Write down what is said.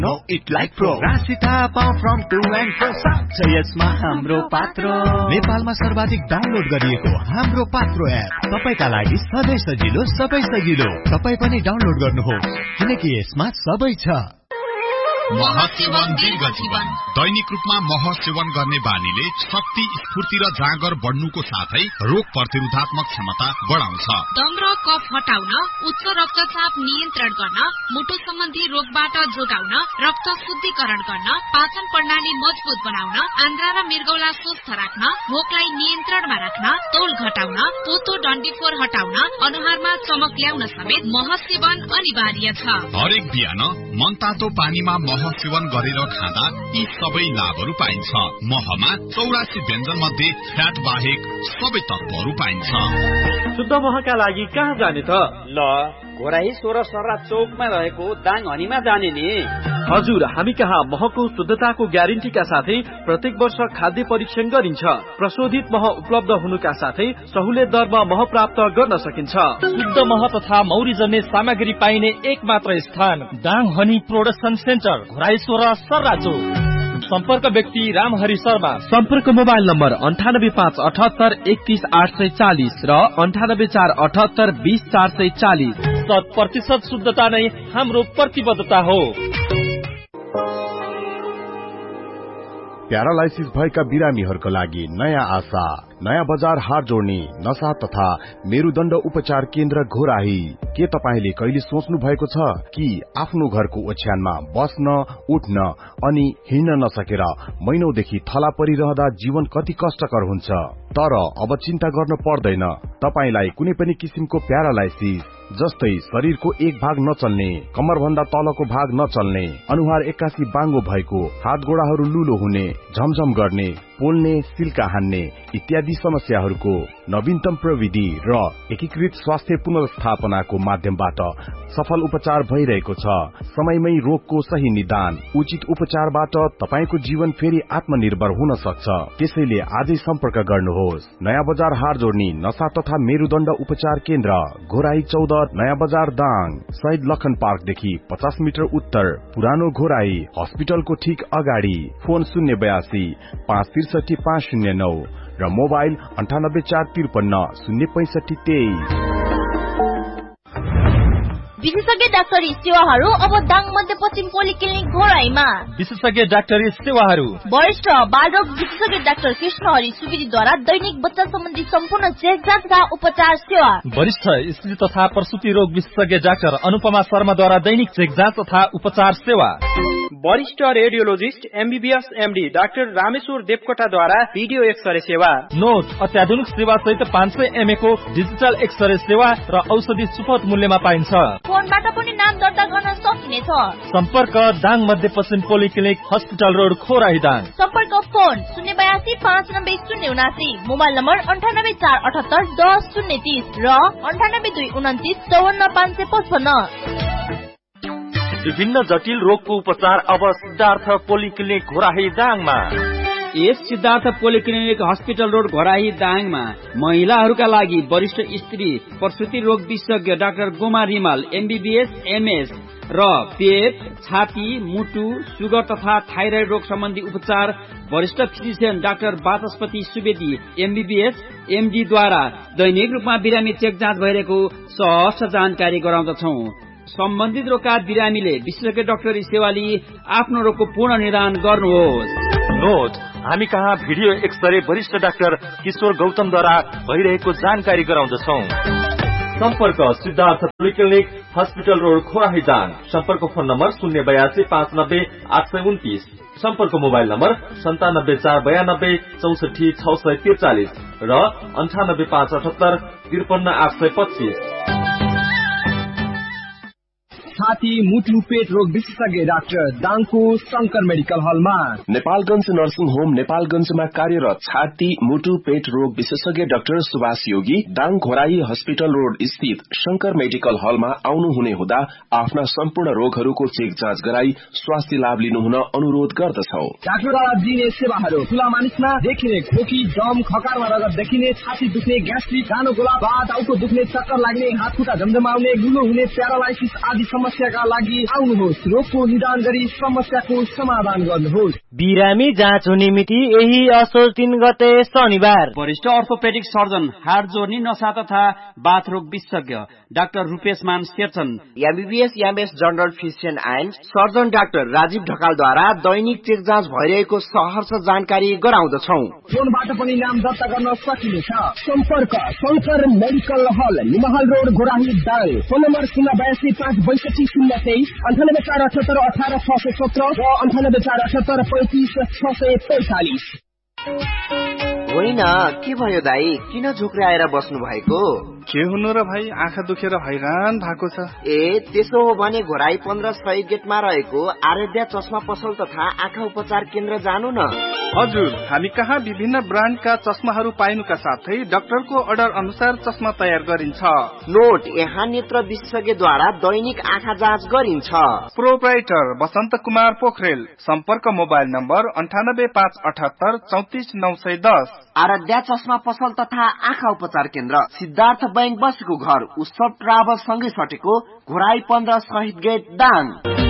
No Eat Like Pro राशि थाहा पाऊ from to and fro साथ छ यसमा हाम्रो पात्रो नेपालमा सर्वाधिक डाउनलोड गरिएको हाम्रो पात्रो एप तपाईका लागि सधैँ सजिलो सबै सजिलो तपाई पनि डाउनलोड गर्नुहोस् किनकि यसमा सबै छ मह सेवन दीर्घ जीवन दैनिक रूपमा मह सेवन गर्ने बानीले शक्ति स्फूर्ति र जाँगर बढ्नुको साथै रोग प्रतिरोधात्मक क्षमता बढाउँछ दम र कफ हटाउन उच्च रक्तचाप नियन्त्रण गर्न मुटु सम्बन्धी रोगबाट जोगाउन रक्त शुद्धिकरण गर्न पाचन प्रणाली मजबुत बनाउन आन्द्रा र मृगौला स्वस्थ राख्न भोकलाई नियन्त्रणमा राख्न तौल घटाउन पोतो डन्डीफोर हटाउन अनुहारमा चमक ल्याउन समेत मह सेवन अनिवार्य छ हरेक बिहान मनतातो पानीमा मह सेवन गरेर खाँदा यी सबै लाभहरू पाइन्छ महमा 84 व्यञ्जन मध्ये फ्याट बाहेक सबै तत्वहरू पाइन्छ शुद्ध महका लागि कहाँ जाने त ल घोराही 16 सर्रा चौकमा रहेको दाङ हनीमा जाने नि हजुर हामी कहाँ महको शुद्धताको ग्यारेन्टीका साथै प्रत्येक वर्ष खाद्य परीक्षण गरिन्छ प्रशोधित मह उपलब्ध हुनुका साथै सहुलियत दरमा मह प्राप्त गर्न सकिन्छ शुद्ध मह तथा मौरी जन्ने सामग्री पाइने एक मात्र स्थान Dang honey production centre Ghorahi 16 सर्रा चौक सम्पर्क व्यक्ति रामहरि शर्मा सम्पर्क मोबाइल नम्बर 9857831840 र 9848820440 100% शुद्धता नै हाम्रो प्रतिबद्धता हो प्यारालाइसिस भएका बिरामीहरूका लागि नयाँ आशा नयाँ बजार हात जोड्ने नशा तथा मेरुदण्ड उपचार केन्द्र घोराही के तपाईले कहिले सोच्नु भएको छ कि आफ्नो घरको ओछ्यानमा बस्न उठ्न अनि हिँड्न नसकेर महिनौदेखि थला परिरहँदा जीवन कति कष्टकर हुन्छ तर अब चिन्ता गर्न पर्दैन तपाईलाई कुनै पनि किसिमको प्यारालाइसिस जस्तै शरीरको एक भाग नचल्ने कमरभन्दा तलको भाग नचल्ने अनुहार एक्कासी बाङ्गो भएको हात गोडाहरू लुलो हुने झमझम गर्ने पोल्ने सिल्का हान्ने इत्यादि समस्याहरूको नवीनतम प्रविधि र एकीकृत स्वास्थ्य पुनर्स्थापनाको माध्यमबाट सफल उपचार भइरहेको छ समयमै रोगको सही निदान उचित उपचारबाट तपाईको जीवन फेरि आत्मनिर्भर हुन सक्छ त्यसैले आजै सम्पर्क गर्नुहोस् नयाँ बजार हार जोड्ने नशा तथा मेरुदण्ड उपचार केन्द्र घोराही 14 नयाँ बजार दाङ शहीद लखन पार्कदेखि 50 मिटर उत्तर पुरानो घोराही हस्पिटलको ठीक अगाडि फोन 082 563 र मोबाइल 9845306523 विशेषज्ञ डाक्टरी सेवाहरू अब दाङ मध्यपश्चिम पोलिक्लिनिक घोराहीमा विशेषज्ञ डाक्टरी सेवाहरू वरिष्ठ बालरोग विशेषज्ञ डाक्टर कृष्णहरि सुवेदीद्वारा दैनिक बच्चा सम्बन्धी सम्पूर्ण चेक जाँच तथा उपचार सेवा वरिष्ठ स्त्री तथा प्रसुति रोग विशेषज्ञ डाक्टर अनुपमा शर्माद्वारा दैनिक चेक जाँच तथा उपचार सेवा वरिष्ठ radiologist MBBS MD doctor Rameshwar देवकोटाद्वारा video x-ray सेवा नोट अत्याधुनिक सेवा सहित 500 mA को डिजिटल एक्सरे सेवा र औषधि सुपथ मूल्यमा पाइन्छ फोनबाट पनि नाम दर्ता गर्न सकिनेछ सम्पर्क दाङ मध्यपश्चिम polyclinic hospital road Ghorahi Dang सम्पर्क फोन 082 59079 मोबाइल नम्बर 9848810030 र 9829295555 विभिन्न जटिल रोगको उपचार अब सिद्धार्थ पोलिक्लिनिक घोराही दाङमा यस Siddhartha polyclinic hospital road Ghorahi दाङमा महिलाहरूका लागि वरिष्ठ स्त्री प्रसुति रोग विशेषज्ञ doctor Goma Rimal MBBS MS र पेट छाती मुटु सुगर तथा थाइरोइड रोग सम्बन्धी उपचार वरिष्ठ फिजिशियन डाक्टर वाचस्पति सुवेदी एमबीबीएस एमडी द्वारा दैनिक रूपमा बिरामी चेक जाँच भइरहेको सहज जानकारी गराउँदछौ सम्बन्धित रोगका बिरामीले विशेषज्ञ डाक्टरी सेवा लिई आफ्नो रोगको पूर्ण निदान गर्नुहोस् नोट हामी कहाँ भिडियो एक्सरे वरिष्ठ डाक्टर किशोर गौतमद्वारा भइरहेको जानकारी गराउँदछौ सम्पर्क Siddhartha polyclinic hospital road Ghorahi Dang सम्पर्क फोन नम्बर 082 590 829 सम्पर्क मोबाइल नम्बर 974292 64 643 र 98578 53825 छाती मुटु पेट रोग विशेषज्ञ डाक्टर दाङको शंकर मेडिकल हलमा नेपालगञ्ज नर्सिङ होम नेपालगञ्जमा कार्यरत छाती मुटु पेट रोग विशेषज्ञ डाक्टर सुभाष योगी दाङ घोराही हस्पिटल रोड स्थित शंकर मेडिकल हलमा आउनु हुने हुँदा आफ्ना सम्पूर्ण रोगहरूको चेक जाँच गराई स्वास्थ्य लाभ लिनुहुन अनुरोध गर्दछौ डाक्टरद्वारा दिने सेवाहरू ठूला मानिसमा देखिने खोकी दम खकारमा रगत देखिने छाती दुख्ने ग्यास्ट्रिक गानो गोला टाउको दुख्ने चक्कर लाग्ने हात खुट्टा झमझमाउने गुलो हुने प्यारालाइसिस आदि समस्या समस्याका लागि आउनुहोस्। रोगको निदान गरी समस्याको समाधान गर्नुहोस्। बिरामी जाँच हुने मिति यही असोज 3 गते शनिबार। वरिष्ठ अर्थोपेडिक सर्जन, हाड जोर्नी, नसा तथा बाथ रोग विशेषज्ञ डाक्टर रूपेश मान Sherchan, MBBS MS general physician and surgeon doctor Rajiv ढकालद्वारा Dainik check जाँच भइरहेको सहर्ष जानकारी गराउँदछौं। फोनबाट पनि नाम दर्ता गर्न सकिनेछ। सम्पर्क शंकर मेडिकल हल, निमहाल road, Ghorahi, Dang. Phone number 082562023, 9848818617 र 9848835645। होइन, के भयो दाई? किन झुक्राएर बस्नु भएको? के हुनु र भाइ, आँखा दुखेर हैरान भएको छ। ए त्यसो हो भने घोराई 15 सय गेटमा रहेको आराध्या चस्मा पसल तथा आँखा उपचार केन्द्र जानु न। हजुर, हामी कहाँ विभिन्न ब्रान्डका चस्माहरू पाइनुका साथै डाक्टरको अर्डर अनुसार चस्मा तयार गरिन्छ। नोट, यहाँ नेत्र विशेषज्ञद्वारा दैनिक आँखा जाँच गरिन्छ। प्रोप्राइटर बसन्त कुमार पोखरेल। सम्पर्क मोबाइल नम्बर 98578 34910। आराध्या चस्मा पसल तथा आँखा उपचार केन्द्र, सिद्धार्थ बैंक बसेको घर, उत्सव ट्राभल सँगै सटेको, घोराई 15 शहीद गेट, दाङ।